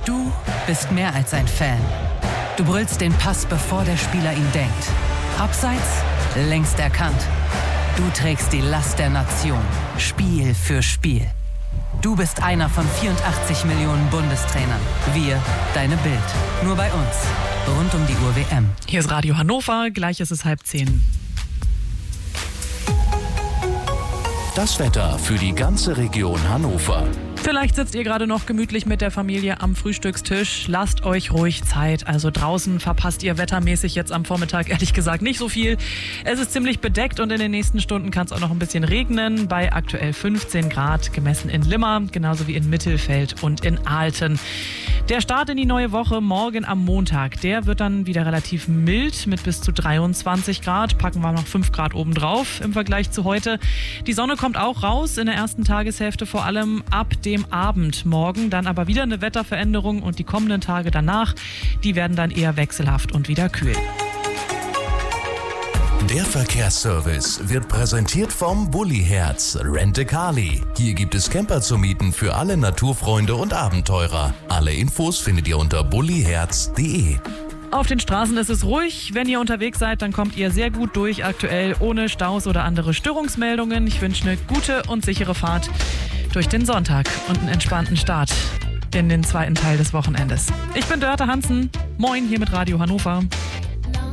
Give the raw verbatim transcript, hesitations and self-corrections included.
Du bist mehr als ein Fan. Du brüllst den Pass, bevor der Spieler ihn denkt. Abseits, längst erkannt. Du trägst die Last der Nation, Spiel für Spiel. Du bist einer von vierundachtzig Millionen Bundestrainern. Wir, deine Bild. Nur bei uns. Rund um die Uhr W M. Hier ist Radio Hannover, gleich ist es halb zehn. Das Wetter für die ganze Region Hannover. Vielleicht sitzt ihr gerade noch gemütlich mit der Familie am Frühstückstisch. Lasst euch ruhig Zeit. Also draußen verpasst ihr wettermäßig jetzt am Vormittag ehrlich gesagt nicht so viel. Es ist ziemlich bedeckt und in den nächsten Stunden kann es auch noch ein bisschen regnen. Bei aktuell fünfzehn Grad, gemessen in Limmer, genauso wie in Mittelfeld und in Aalten. Der Start in die neue Woche morgen am Montag, der wird dann wieder relativ mild mit bis zu dreiundzwanzig Grad. Packen wir noch fünf Grad obendrauf im Vergleich zu heute. Die Sonne kommt auch raus in der ersten Tageshälfte, vor allem ab dem Abend morgen. Dann aber wieder eine Wetterveränderung und die kommenden Tage danach, die werden dann eher wechselhaft und wieder kühl. Der Verkehrsservice wird präsentiert vom Bulli-Herz Rent-A-Carly. Hier gibt es Camper zu mieten für alle Naturfreunde und Abenteurer. Alle Infos findet ihr unter bulliherz punkt de. Auf den Straßen ist es ruhig. Wenn ihr unterwegs seid, dann kommt ihr sehr gut durch, aktuell ohne Staus oder andere Störungsmeldungen. Ich wünsche eine gute und sichere Fahrt durch den Sonntag und einen entspannten Start in den zweiten Teil des Wochenendes. Ich bin Dörte Hansen. Moin hier mit Radio Hannover.